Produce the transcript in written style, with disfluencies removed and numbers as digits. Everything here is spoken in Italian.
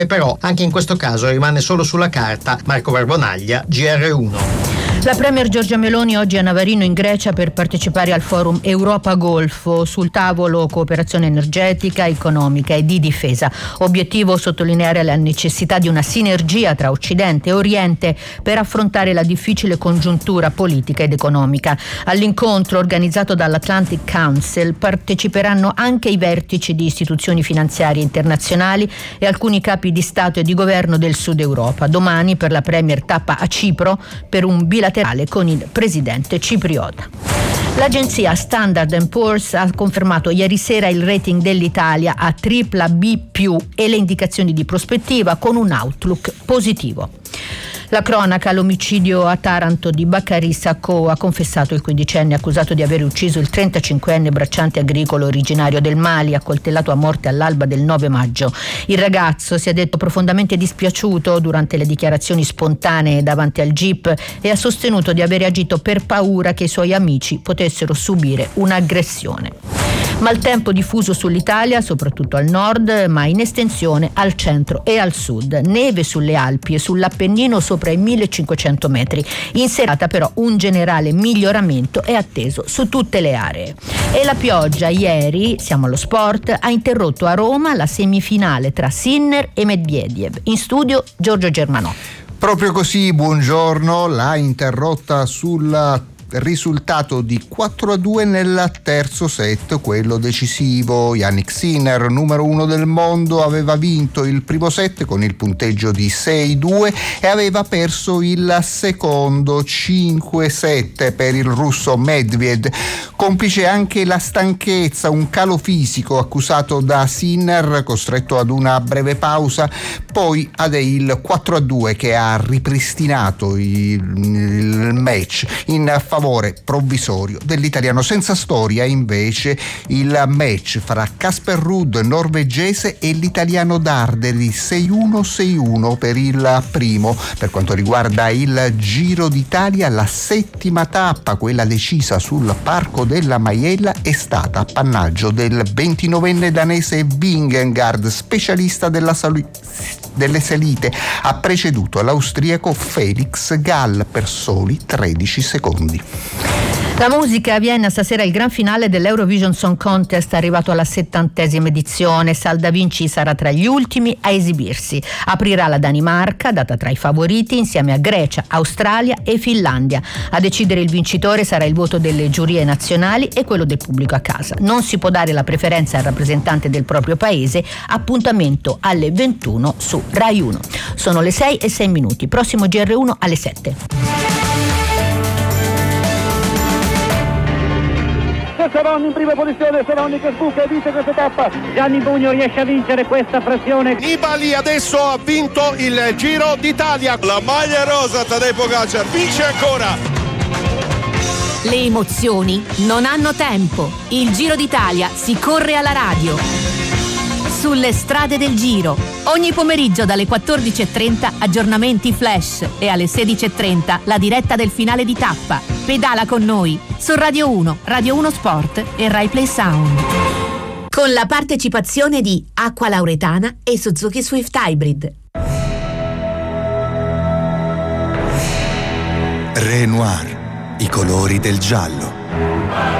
E però anche in questo caso rimane solo sulla carta. Marco Barbonaglia, GR1. La premier Giorgia Meloni oggi a Navarino in Grecia per partecipare al forum Europa-Golfo, sul tavolo cooperazione energetica, economica e di difesa. Obiettivo sottolineare la necessità di una sinergia tra Occidente e Oriente per affrontare la difficile congiuntura politica ed economica. All'incontro organizzato dall'Atlantic Council parteciperanno anche i vertici di istituzioni finanziarie internazionali e alcuni capi di Stato e di governo del Sud Europa. Domani per la premier tappa a Cipro per un bilaterale con il presidente cipriota. L'agenzia Standard & Poor's ha confermato ieri sera il rating dell'Italia a BBB+ e le indicazioni di prospettiva con un outlook positivo. La cronaca: l'omicidio a Taranto di Baccarì Sacco. Ha confessato il quindicenne accusato di aver ucciso il 35enne bracciante agricolo originario del Mali, accoltellato a morte all'alba del 9 maggio. Il ragazzo si è detto profondamente dispiaciuto durante le dichiarazioni spontanee davanti al GIP e ha sostenuto di aver agito per paura che i suoi amici potessero subire un'aggressione. Maltempo diffuso sull'Italia, soprattutto al nord, ma in estensione al centro e al sud. Neve sulle Alpi e sull'Appennino sopra i 1500 metri. In serata però un generale miglioramento è atteso su tutte le aree. E la pioggia ieri, siamo allo sport, ha interrotto a Roma la semifinale tra Sinner e Medvedev. In studio Giorgio Germanò. Proprio così, buongiorno, l'ha interrotta sul risultato di 4-2 nel terzo set, quello decisivo. Yannick Sinner, numero 1 del mondo, aveva vinto il primo set con il punteggio di 6-2 e aveva perso il secondo 5-7 per il russo Medvedev. Complice anche la stanchezza, un calo fisico accusato da Sinner, costretto ad una breve pausa, poi ad il 4-2 che ha ripristinato il match in favore provvisorio dell'italiano. Senza storia invece il match fra Casper Ruud, norvegese, e l'italiano Darderi, 6-1 per il primo. Per quanto riguarda il Giro d'Italia, la settima tappa, quella decisa sul Parco della Maiella, è stata appannaggio del 29enne danese Vingegaard, specialista delle salite. Ha preceduto l'austriaco Felix Gall per soli 13 secondi. La musica a Vienna, stasera il gran finale dell'Eurovision Song Contest, arrivato alla 70ª edizione. Sal Da Vinci sarà tra gli ultimi a esibirsi. Aprirà la Danimarca, data tra i favoriti, insieme a Grecia, Australia e Finlandia. A decidere il vincitore sarà il voto delle giurie nazionali e quello del pubblico a casa. Non si può dare la preferenza al rappresentante del proprio paese. Appuntamento alle 21 su Rai 1. Sono le 6:06. Prossimo GR1 alle 7. Seroni in prima posizione, Seroni che sbuca e vince questa tappa. Gianni Bugno riesce a vincere questa frazione. Nibali adesso ha vinto il Giro d'Italia. La maglia rosa, Tadej Pogačar vince ancora. Le emozioni non hanno tempo. Il Giro d'Italia si corre alla radio. Sulle strade del Giro. Ogni pomeriggio dalle 14:30 aggiornamenti flash e alle 16:30 la diretta del finale di tappa. Pedala con noi su Radio 1, Radio 1 Sport e Rai Play Sound. Con la partecipazione di Acqua Lauretana e Suzuki Swift Hybrid. Renoir, i colori del giallo.